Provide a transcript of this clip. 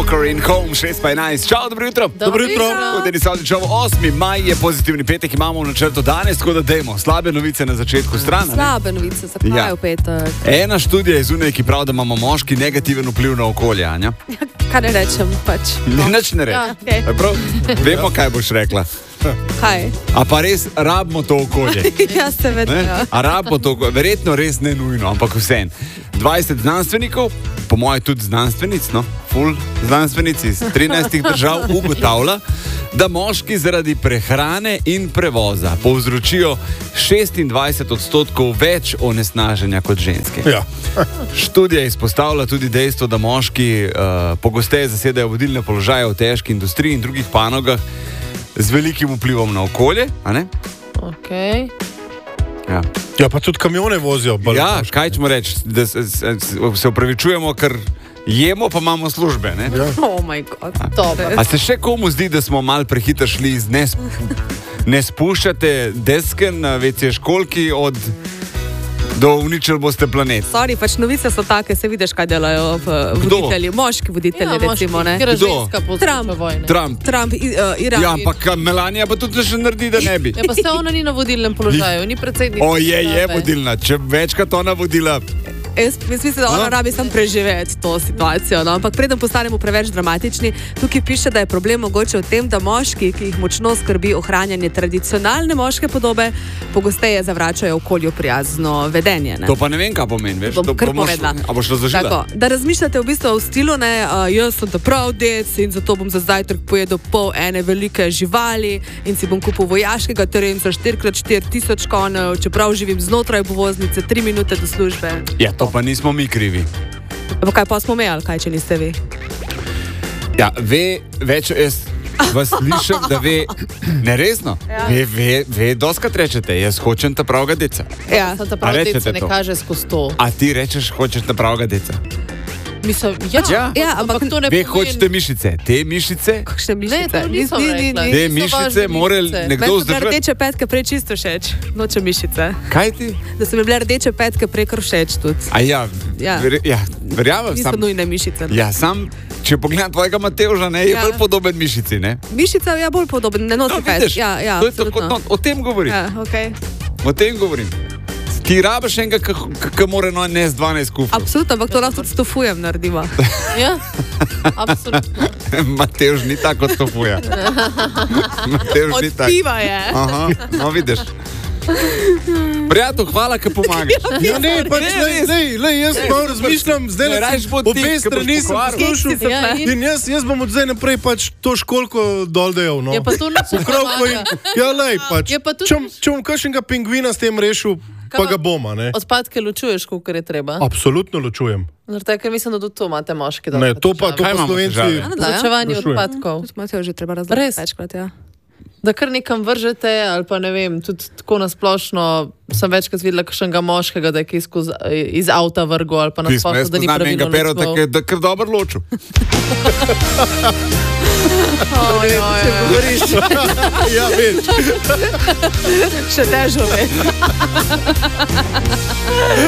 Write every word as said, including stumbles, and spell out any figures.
Walker in Home, šest pa enajst. Čau, dobro jutro. Dobro jutro. Udeni so odlično. osmi maj je pozitivni petek, imamo v načrtu danes, tako da dajmo slabe novice na začetku strana. Slabe novice, zakaj Ja. je v petek? Ena študija je zunaj, ki pravi, da imamo moški negativen vpliv na okolje, Anja. Kaj ne rečem, pač. Ne, nič ne reči. Ja, okej. A prav? Vemo, kaj boš rekla. Kaj? A pa res rabimo to okolje. Ja, seveda. Ne? Ja. A rabimo to okolje. Verjetno res ne nujno, ampak vsem. dvajset znanstvenikov, po mojem tudi znanstvenic, no, full znanstvenic iz trinajstih držav ugotavlja, da moški zaradi prehrane in prevoza povzročijo šestindvajset odstotkov več onesnaženja kot ženske. Ja. Študija izpostavlja tudi dejstvo, da moški uh, pogosteje zasedajo vodilne položaje v težki industriji in drugih panogah z velikim vplivom na okolje. A ne? Okay. Ja. Ja, pa tudi kamione vozijo. bolj Ja, moški. kaj ćemo reči, da se, se, se upravičujemo, ker jemo, pa imamo službe. Ne? Ja. Oh moj bog. Dobro. A se še komu zdi, da smo mal prehitro šli iz ne, sp ne spuščate deske na vece školki od do uničili boste planet? Sorry, pač novice so take, se vidiš, kaj delajo v voditelji, moški voditelji, Ja, recimo, ne? Kjer je Kdo? ženska Trump. povzroča vojne. Trump. Trump, i- uh, Iran. Ja, ampak Melania pa tudi še naredi, da ne bi. Ja, pa se ona ni na vodilnem položaju, ni predsednica. O, je, je države. vodilna. Če večkrat ona vodila. Jaz jaz mislim, da ona A? rabi samo preživeti to situacijo. No? Ampak preden postanemo preveč dramatični, tukaj piše, da je problem mogoče v tem, da moški, ki jih močno skrbi ohranjanje tradicionalne moške podobe, pogosteje zavračajo okolju prijazno vedenje. Ne? To pa ne vem, kaj pomeni. Veš, Bom to kar boš- povedala. A boš razložila? Tako, da razmišljate v bistvu v stilu, ne, uh, jaz sem ta prav dec in zato bom za zajtrk pojedel pol ene velike živali in si bom kupil vojaškega terenca štiri krat štiri tisoč konjev, čeprav živim znotraj povoznice, tri minute do službe. Ja, to pa nismo mi krivi. Pa kaj pa smo imeli, kaj če niste vi? Ja, ve, več jaz vas slišim, da ve, neresno, Ja. ve, ve, ve, doskrat rečete, jaz hočem ta pravega deca. Ja. Samo ta A prav rečete dec se ne to? kaže skozi to. A ti rečeš, hočeš ta pravega deca. Mislim, ja, Ja. Ja, ampak to ne Ve, pomeni. hočete mišice. Te mišice, Kakšne mišice? Ne, to nisem Ni- ni- rekla. ni- te niso mišice važne mora mišice. nekdo Meni so bile vzdržati. rdeče petke prej čisto všeč, noče mišice. Kaj ti? Da so mi bile rdeče petke prej kar všeč tudi. A ja, Ja. ver, ja verjamem. Niso Sam, nujne mišice. no. ja, sam, če pogledam tvojega Matevža, ne, je Ja. bolj podoben mišici, ne? Mišica je bolj podoben, ne nosi No, pet. vidiš, Ja, ja, to je tako, absolutno. no, o tem govorim. Ja, okay. O tem govorim. Ti rabiš enega, ki mora no nes dvanajst kufov. Absolutno, ampak to lahko tudi s tofujem naredimo. Ja, absolutno. Matevž ni tako kot tofuja. Matevž Od ni tako. piva je. Aha, no vidiš. Prijatelj, hvala, ker pomagaš. Ja, ne, pač, Ne, lej, res. lej, lej, jaz malo razmišljam, zdaj Ne, le rajš bo ti, obe ke boš strani sem pokvaril. poslušal. Keksi so Ja, bile. in- In jaz, jaz bom od zdaj naprej pač to školko dol dejal. No. Je pa to nič ne Pokrovko in, pomaga. ja, lej, pač. Je pa tudi- Če, bom- če bom kakšnega pingvina s tem rešil, pa ga bom, a ne. Odpadke ločuješ, kolikor je treba. Absolutno ločujem. Zaradi tega, ker mislim, da tudi to imate moški. Ne, to pa, to Kaj pa imamo Slovenci. težave? Ja, da, ja. Ločevanje Ločujem. odpadkov. Smo se že treba razložiti Res? večkrat, ja. Da kar nekam vržete, ali pa ne vem, tudi tako nasplošno sem večkrat videla kakšnega moškega, da je kaj skozi, iz avta vrgel ali pa Pismo, nasplošno, jaz da ni poznam enega pravilno pero, ločeval. da je kar dobro ločil. Oj, oj, oj. Ja, več. Še težo je.